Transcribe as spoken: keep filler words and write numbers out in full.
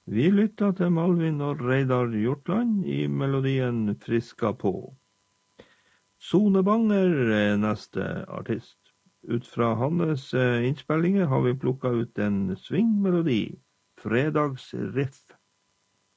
Vi lytter til Malvin og Reidar Hjortland i melodien Friska på. Sonebanger er neste artist. Ut fra hans innspillinger har vi plukket ut en swingmelodi, fredagsriff.